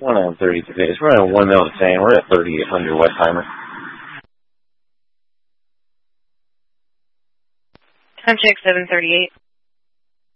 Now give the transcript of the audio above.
1 on 30 today. We're at 1 mil to tan. We're at 3,800 Westheimer. Time check 738.